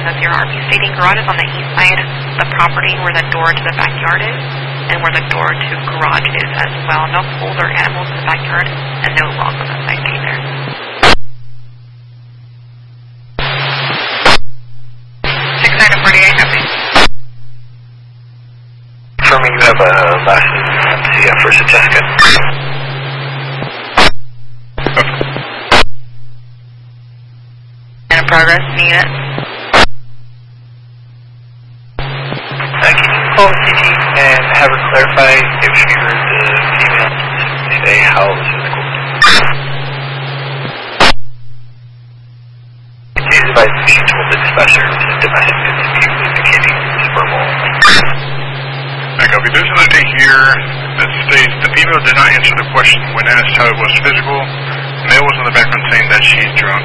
on the 0RP stating garage is on the east side of the property where the door to the backyard is, and where the door to garage is as well. No poles or animals in the backyard, and no lock on the side gate there. 6948, copy. Confirming you have a last CF for Setasca. In progress, unit. Can you call CT and have her clarify if she heard the female say how it was physical? Please advise me she told the dispatcher to domestic dispute indicating verbal. I copy. There's another thing here that states the female did not answer the question when asked how it was physical. Male was in the background saying that she's drunk.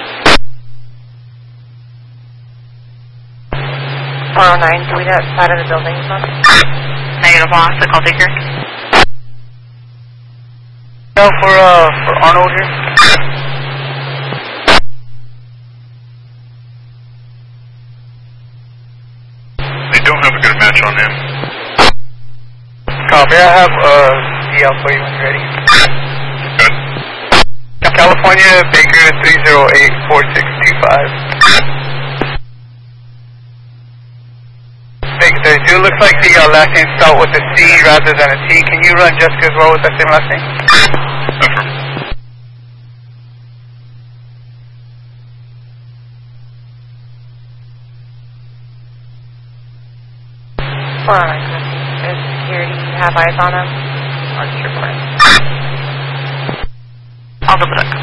409, do we know what side of the building is on? Negative loss, the call taker. No, for Arnold here. They don't have a good match on him. Copy, I have CL for you when you're ready. Good. California, Baker 308-4625. Baker 32, looks like the last name spelled with a C rather than a T. Can you run Jessica as well with that same last name? Affirm. Does security have eyes on him? Or just reporting? I'll double check.